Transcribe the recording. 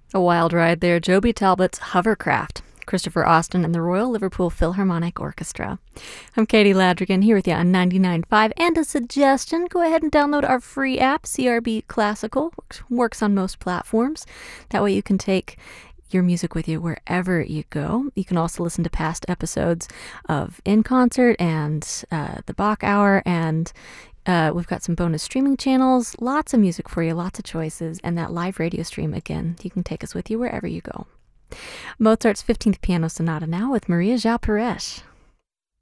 A wild ride there. Joby Talbot's Hovercraft. Christopher Austin and the Royal Liverpool Philharmonic Orchestra. I'm Katie Ladrigan here with you on 99.5. And a suggestion, go ahead and download our free app, CRB Classical. Works on most platforms. That way you can take your music with you wherever you go. You can also listen to past episodes of In Concert and the Bach Hour, and we've got some bonus streaming channels, lots of music for you, lots of choices, and that live radio stream, again, you can take us with you wherever you go. Mozart's 15th Piano Sonata now with Maria João Pires.